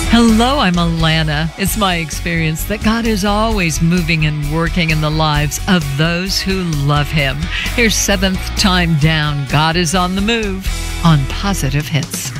Hello, I'm Alana. It's my experience that God is always moving and working in the lives of those who love Him. Here's Seventh Time Down. God is on the move on Positive Hits.